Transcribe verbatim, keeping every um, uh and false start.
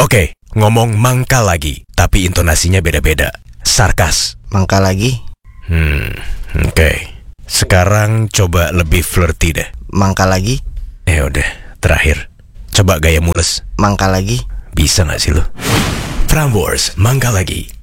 Oke, ngomong mangkal lagi, tapi intonasinya beda-beda. Sarkas. Mangkal lagi. Hmm, oke. Sekarang coba lebih flirty deh. Mangkal lagi. Ya udah, terakhir. Coba gaya mules. Mangkal lagi. Bisa gak sih lo? Prambors, mangkal lagi.